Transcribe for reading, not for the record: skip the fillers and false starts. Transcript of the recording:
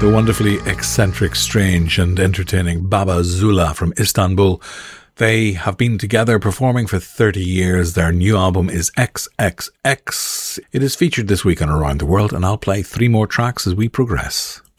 The wonderfully eccentric, strange and entertaining Baba Zula from Istanbul. They have been together performing for 30 years. Their new album is XXX. It is featured this week on Around the World, and I'll play 3 more tracks as we progress.